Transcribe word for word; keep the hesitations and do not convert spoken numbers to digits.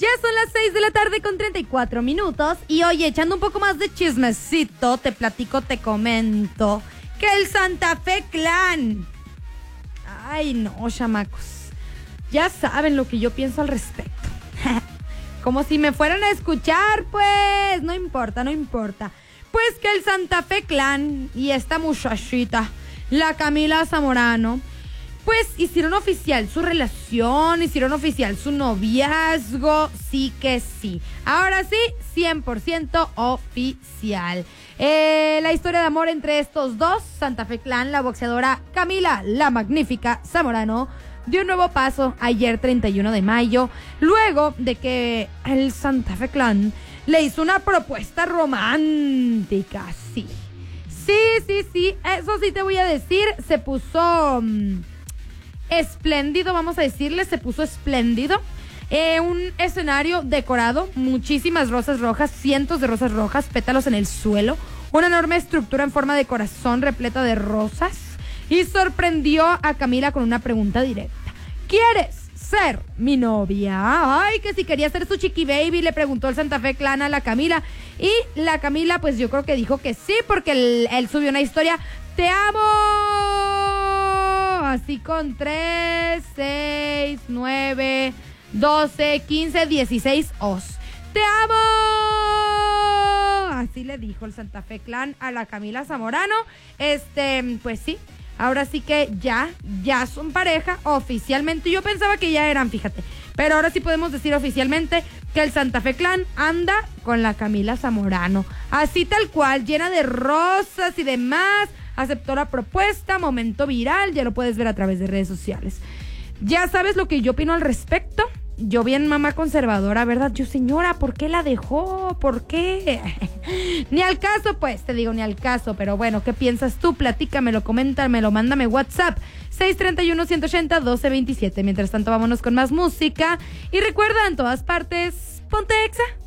Ya son las seis de la tarde con treinta y cuatro minutos y oye, echando un poco más de chismecito, te platico, te comento que el Santa Fe Clan... Ay, no, chamacos. Ya saben lo que yo pienso al respecto. Como si me fueran a escuchar, pues. No importa, no importa. Pues que el Santa Fe Clan y esta muchachita, la Camila Zamorano, pues hicieron oficial su relación, hicieron oficial su noviazgo, sí que sí. Ahora sí, cien por ciento oficial. Eh, la historia de amor entre estos dos, Santa Fe Clan, la boxeadora Camila la Magnífica Zamorano, dio un nuevo paso ayer treinta y uno de mayo, luego de que el Santa Fe Clan le hizo una propuesta romántica, sí. Sí, sí, sí, eso sí te voy a decir, se puso... Um, espléndido, vamos a decirle, se puso espléndido. Eh, un escenario decorado, muchísimas rosas rojas, cientos de rosas rojas, pétalos en el suelo, una enorme estructura en forma de corazón repleta de rosas, y sorprendió a Camila con una pregunta directa. ¿Quieres ser mi novia? Ay, que si quería ser su chiqui baby, le preguntó el Santa Fe Clan a la Camila, y la Camila pues yo creo que dijo que sí, porque él, él subió una historia, te amo, así con tres, seis, nueve, doce, quince, dieciséis os. ¡Te amo! Así le dijo el Santa Fe Clan a la Camila Zamorano. Este, pues sí, ahora sí que ya, ya son pareja oficialmente. Yo pensaba que ya eran, fíjate. Pero ahora sí podemos decir oficialmente que el Santa Fe Clan anda con la Camila Zamorano. Así tal cual, llena de rosas y demás. Aceptó la propuesta, momento viral, ya lo puedes ver a través de redes sociales. Ya sabes lo que yo opino al respecto. Yo bien mamá conservadora, ¿verdad? Yo, señora, ¿por qué la dejó? ¿Por qué? Ni al caso, pues, te digo, ni al caso. Pero bueno, ¿qué piensas tú? Platícamelo, coméntamelo, mándame WhatsApp seis tres uno, uno ocho cero, uno dos dos siete. Mientras tanto, vámonos con más música. Y recuerda, en todas partes, ponte Exa.